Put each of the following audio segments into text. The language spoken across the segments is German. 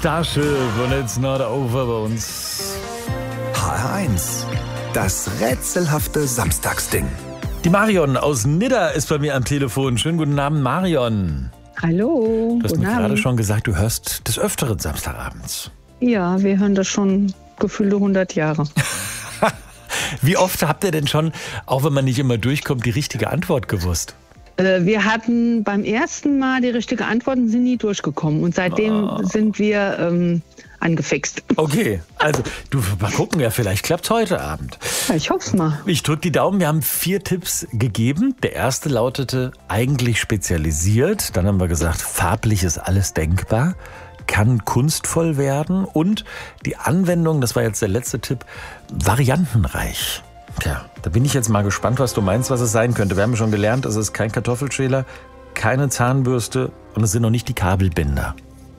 Starship und It's Not Over bei uns. HR1, das rätselhafte Samstagsding. Die Marion aus Nidda ist bei mir am Telefon. Schönen guten Abend, Marion. Hallo. Du hast mir gerade schon gesagt, du hörst des Öfteren Samstagabends. Ja, wir hören das schon gefühlte 100 Jahre. Wie oft habt ihr denn schon, auch wenn man nicht immer durchkommt, die richtige Antwort gewusst? Wir hatten beim ersten Mal die richtige Antwort und sind nie durchgekommen. Und seitdem sind wir angefixt. Okay, also mal gucken, ja, vielleicht klappt's heute Abend. Ja, ich hoffe es mal. Ich drücke die Daumen, wir haben 4 Tipps gegeben. Der erste lautete eigentlich spezialisiert. Dann haben wir gesagt, farblich ist alles denkbar, kann kunstvoll werden und die Anwendung, das war jetzt der letzte Tipp, variantenreich. Tja, da bin ich jetzt mal gespannt, was du meinst, was es sein könnte. Wir haben schon gelernt, es ist kein Kartoffelschäler, keine Zahnbürste und es sind noch nicht die Kabelbinder.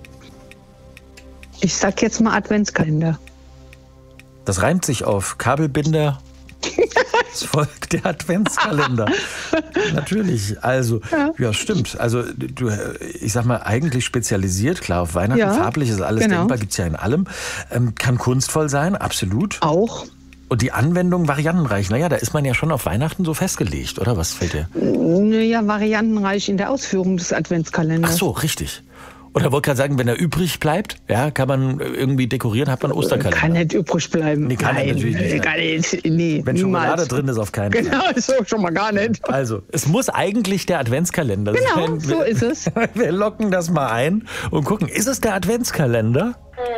Ich sag jetzt mal Adventskalender. Das reimt sich auf Kabelbinder. Es folgt der Adventskalender. Natürlich, also, ja, stimmt. Also, ich sag mal, eigentlich spezialisiert, klar, auf Weihnachten, Ja, farblich ist alles genau. denkbar, gibt's ja in allem. Kann kunstvoll sein, absolut. Auch. Und die Anwendung variantenreich. Naja, da ist man ja schon auf Weihnachten so festgelegt, oder? Was fällt dir? Naja, variantenreich in der Ausführung des Adventskalenders. Ach so, richtig. Oder wollte gerade sagen, wenn er übrig bleibt, ja, kann man irgendwie dekorieren, hat man Osterkalender. Kann nicht übrig bleiben. Nee, kann Nein, natürlich nicht. Gar nicht. Nee, Wenn niemals. Schokolade drin ist, auf keinen Fall. Genau, so schon mal gar nicht. Also, es muss eigentlich der Adventskalender Genau, sein. so ist es. Wir locken das mal ein und gucken, ist es der Adventskalender?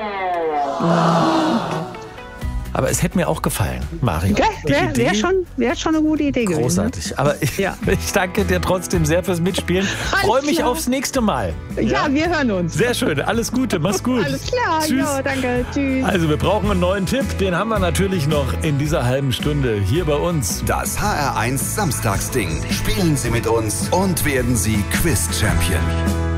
Aber es hätte mir auch gefallen, Mario. Gell? Die Wäre Idee, schon eine gute Idee gewesen. großartig. Aber ich Ja. danke dir trotzdem sehr fürs Mitspielen. Freue mich klar. aufs nächste Mal. Ja, wir hören uns. Sehr schön. Alles Gute. Mach's gut. Alles klar. Tschüss. Ja, danke. Tschüss. Also, wir brauchen einen neuen Tipp. Den haben wir natürlich noch in dieser halben Stunde hier bei uns. Das HR1 Samstagsding. Spielen Sie mit uns und werden Sie Quiz-Champion.